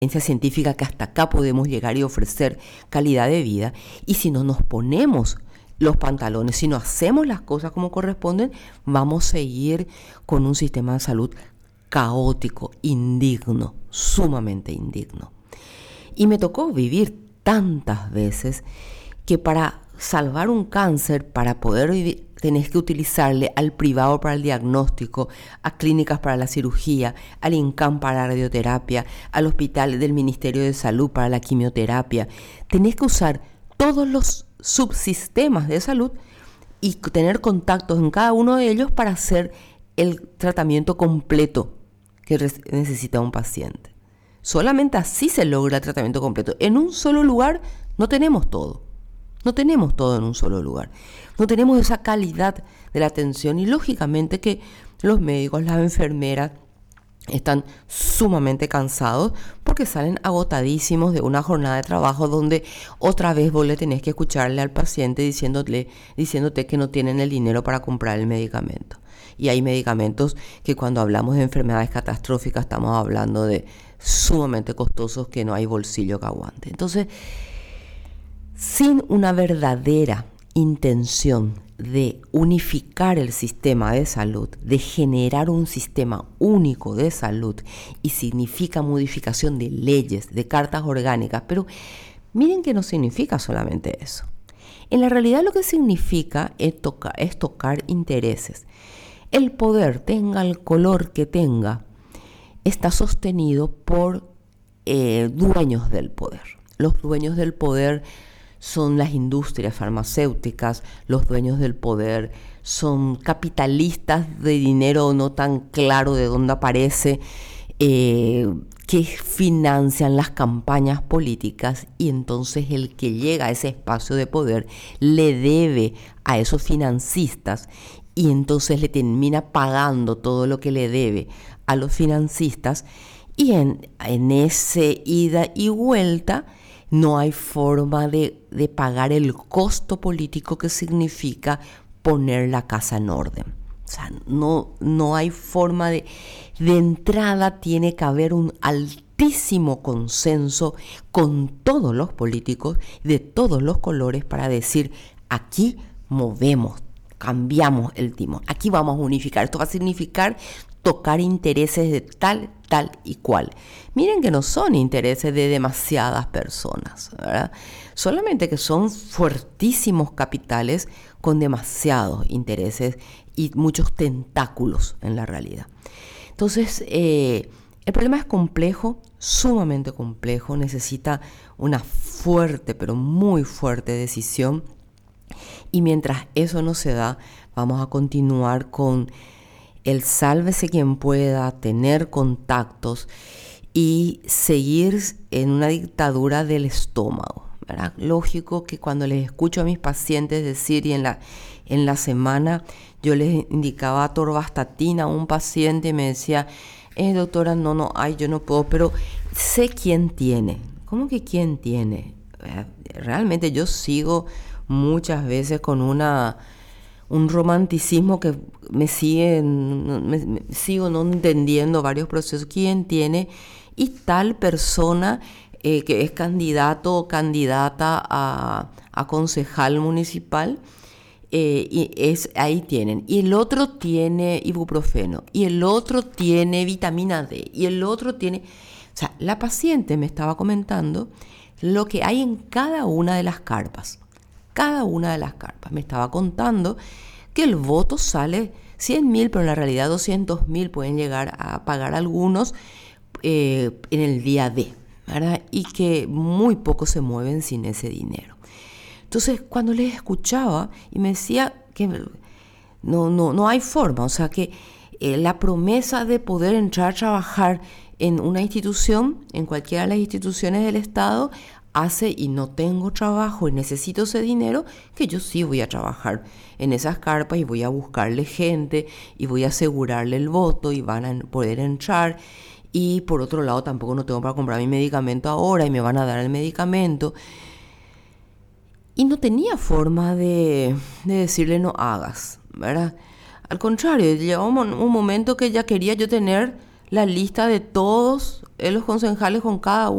evidencia científica que hasta acá podemos llegar y ofrecer calidad de vida, y si no nos ponemos los pantalones, si no hacemos las cosas como corresponden, vamos a seguir con un sistema de salud caótico, indigno, sumamente indigno. Y me tocó vivir tantas veces que para salvar un cáncer, para poder vivir, tenés que utilizarle al privado para el diagnóstico, a clínicas para la cirugía, al INCAM para la radioterapia, al hospital del Ministerio de Salud para la quimioterapia. Tenés que usar todos los subsistemas de salud y tener contactos en cada uno de ellos para hacer el tratamiento completo que necesita un paciente. Solamente así se logra el tratamiento completo. En un solo lugar no tenemos todo. No tenemos todo en un solo lugar. No tenemos esa calidad de la atención y lógicamente que los médicos, las enfermeras están sumamente cansados porque salen agotadísimos de una jornada de trabajo donde otra vez vos le tenés que escucharle al paciente diciéndote que no tienen el dinero para comprar el medicamento. Y hay medicamentos que cuando hablamos de enfermedades catastróficas estamos hablando de sumamente costosos que no hay bolsillo que aguante. Entonces, sin una verdadera intención de unificar el sistema de salud, de generar un sistema único de salud, y significa modificación de leyes, de cartas orgánicas, pero miren que no significa solamente eso. En la realidad lo que significa es tocar intereses. El poder, tenga el color que tenga, está sostenido por dueños del poder. Los dueños del poder son las industrias farmacéuticas, los dueños del poder son capitalistas de dinero no tan claro de dónde aparece, que financian las campañas políticas, y entonces el que llega a ese espacio de poder le debe a esos financistas y entonces le termina pagando todo lo que le debe a los financistas, y en ese ida y vuelta no hay forma de pagar el costo político que significa poner la casa en orden. O sea, no hay forma de entrada. Tiene que haber un altísimo consenso con todos los políticos de todos los colores para decir: aquí movemos, cambiamos el timón, aquí vamos a unificar. Esto va a significar tocar intereses de tal y cual. Miren que no son intereses de demasiadas personas, ¿verdad? Solamente que son fuertísimos capitales con demasiados intereses y muchos tentáculos en la realidad. Entonces, el problema es complejo, sumamente complejo, necesita una fuerte, pero muy fuerte decisión, y mientras eso no se da, vamos a continuar con el sálvese quien pueda, tener contactos y seguir en una dictadura del estómago, ¿verdad? Lógico que cuando les escucho a mis pacientes decir, y en la semana yo les indicaba atorvastatina a un paciente y me decía: doctora, yo no puedo, pero sé quién tiene. ¿Cómo que quién tiene? Realmente yo sigo muchas veces con un romanticismo que me sigo no entendiendo varios procesos. ¿Quién tiene? Y tal persona que es candidato o candidata a concejal municipal, ahí tienen. Y el otro tiene ibuprofeno, y el otro tiene vitamina D, y el otro tiene... O sea, la paciente me estaba comentando lo que hay en cada una de las carpas. Cada una de las carpas. Me estaba contando que el voto sale 100.000, pero en la realidad 200.000 pueden llegar a pagar algunos en el día D, ¿verdad? Y que muy pocos se mueven sin ese dinero. Entonces, cuando les escuchaba y me decía que no hay forma, o sea, que la promesa de poder entrar a trabajar en una institución, en cualquiera de las instituciones del Estado, hace, y no tengo trabajo y necesito ese dinero, que yo sí voy a trabajar en esas carpas y voy a buscarle gente y voy a asegurarle el voto y van a poder entrar. Y por otro lado, tampoco no tengo para comprar mi medicamento ahora y me van a dar el medicamento. Y no tenía forma de decirle no hagas, ¿verdad? Al contrario, llegó un momento que ya quería yo tener la lista de todos los concejales con cada